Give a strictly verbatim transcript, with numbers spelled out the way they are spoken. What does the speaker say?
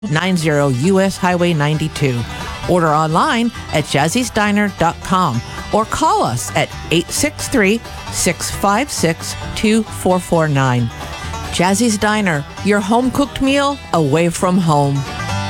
ninety U S Highway ninety-two. Order online at jazzy's diner dot com or call us at eight six three, six five six, two four four nine. Jazzy's Diner, your home-cooked meal away from home.